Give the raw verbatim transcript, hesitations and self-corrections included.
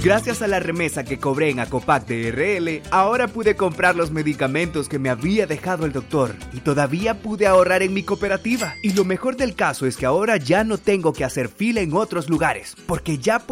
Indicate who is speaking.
Speaker 1: Gracias a la remesa que cobré en Acopac D R L, ahora pude comprar los medicamentos que me había dejado el doctor y todavía pude ahorrar en mi cooperativa. Y lo mejor del caso es que ahora ya no tengo que hacer fila en otros lugares, porque ya